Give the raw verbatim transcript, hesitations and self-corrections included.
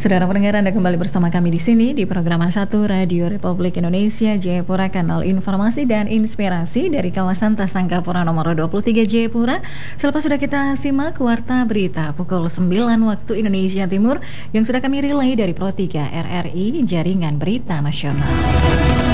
Saudara pendengar, Anda kembali bersama kami di sini di program satu Radio Republik Indonesia Jayapura, kanal informasi dan inspirasi dari kawasan Tasangkapura nomor dua puluh tiga Jayapura. Selepas sudah kita simak warta berita pukul sembilan waktu Indonesia Timur yang sudah kami relay dari Pro tiga R R I Jaringan Berita Nasional.